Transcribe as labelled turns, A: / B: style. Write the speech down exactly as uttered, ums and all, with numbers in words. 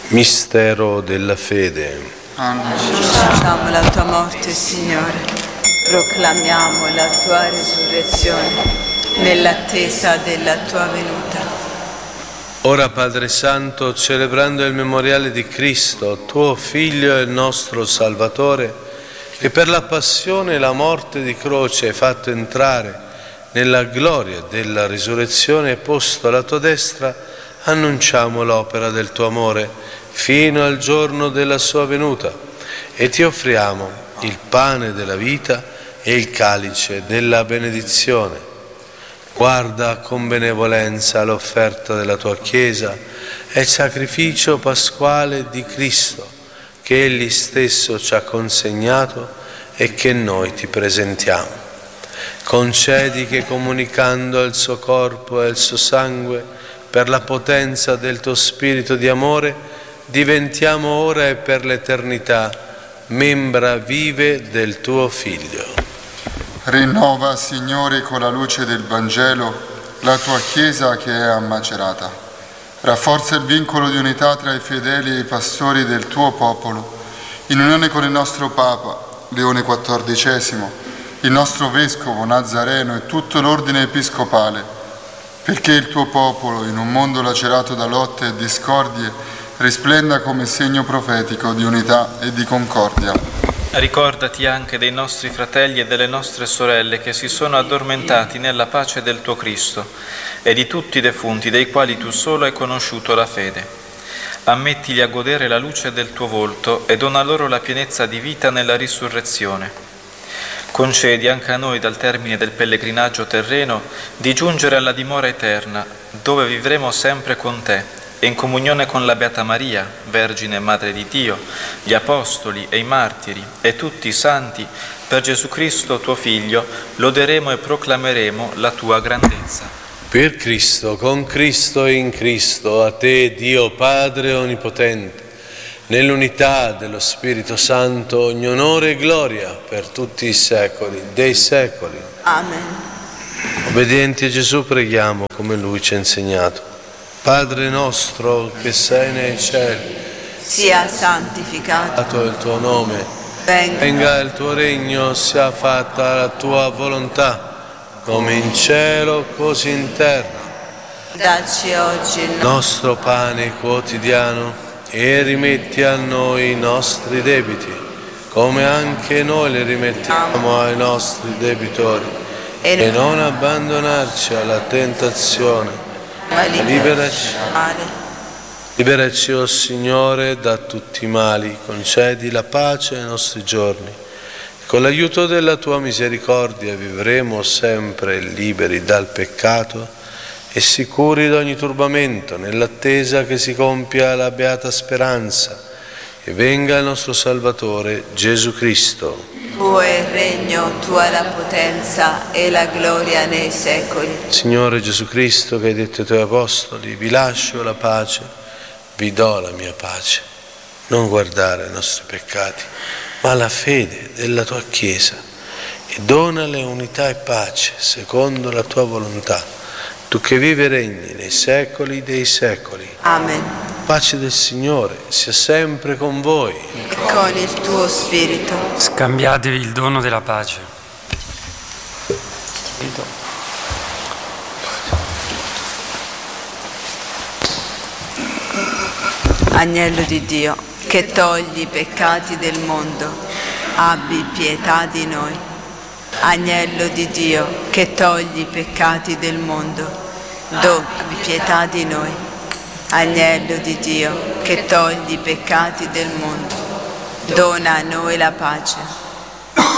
A: Mistero della fede.
B: Annunciamo la tua morte, Signore, proclamiamo la tua risurrezione nell'attesa della tua venuta.
A: Ora, Padre Santo, celebrando il memoriale di Cristo, tuo Figlio e il nostro Salvatore, che per la passione e la morte di croce hai fatto entrare nella gloria della risurrezione e posto alla tua destra, annunciamo l'opera del tuo amore fino al giorno della sua venuta e ti offriamo il pane della vita e il calice della benedizione. Guarda con benevolenza l'offerta della tua Chiesa e il sacrificio pasquale di Cristo che Egli stesso ci ha consegnato e che noi ti presentiamo. Concedi che comunicando il suo corpo e il suo sangue per la potenza del tuo spirito di amore diventiamo ora e per l'eternità membra vive del tuo Figlio.
C: Rinnova, Signore, con la luce del Vangelo la tua Chiesa che è ammacerata. Rafforza il vincolo di unità tra i fedeli e i pastori del tuo popolo, in unione con il nostro Papa, Leone quattordicesimo, il nostro Vescovo Nazareno e tutto l'ordine episcopale, perché il tuo popolo, in un mondo lacerato da lotte e discordie, risplenda come segno profetico di unità e di concordia.
D: Ricordati anche dei nostri fratelli e delle nostre sorelle che si sono addormentati nella pace del tuo Cristo e di tutti i defunti dei quali tu solo hai conosciuto la fede. Ammettili a godere la luce del tuo volto e dona loro la pienezza di vita nella risurrezione. Concedi anche a noi dal termine del pellegrinaggio terreno di giungere alla dimora eterna, dove vivremo sempre con te e in comunione con la Beata Maria, Vergine e Madre di Dio, gli Apostoli e i Martiri e tutti i Santi, per Gesù Cristo tuo Figlio, loderemo e proclameremo la tua grandezza.
A: Per Cristo, con Cristo e in Cristo, a te, Dio Padre Onnipotente, nell'unità dello Spirito Santo, ogni onore e gloria per tutti i secoli dei secoli.
B: Amen.
A: Obbedienti a Gesù preghiamo come Lui ci ha insegnato. Padre nostro che sei nei cieli,
B: sia santificato
A: il tuo nome,
B: venga,
A: venga il tuo regno, sia fatta la tua volontà, come in cielo così in terra.
B: Dacci oggi il
A: nostro pane quotidiano e rimetti a noi i nostri debiti, come anche noi li rimettiamo ai nostri debitori, e non abbandonarci alla tentazione. Liberaci, liberaci, o Signore, da tutti i mali, concedi la pace ai nostri giorni. Con l'aiuto della tua misericordia vivremo sempre liberi dal peccato e sicuri da ogni turbamento, nell'attesa che si compia la beata speranza e venga il nostro Salvatore Gesù Cristo.
B: Tuo è il regno, tua la potenza e la gloria nei secoli.
A: Signore Gesù Cristo, che hai detto ai tuoi apostoli, vi lascio la pace, vi do la mia pace. Non guardare ai nostri peccati, ma alla fede della tua Chiesa, e donale unità e pace secondo la tua volontà, tu che vivi e regni nei secoli dei secoli.
B: Amen.
A: Pace del Signore sia sempre con voi.
B: E con il tuo spirito.
E: Scambiatevi il dono della pace.
B: Agnello di Dio, che togli i peccati del mondo, abbi pietà di noi. Agnello di Dio, che togli i peccati del mondo, abbi pietà di noi. Agnello di Dio, che togli i peccati del mondo, dona a noi la pace.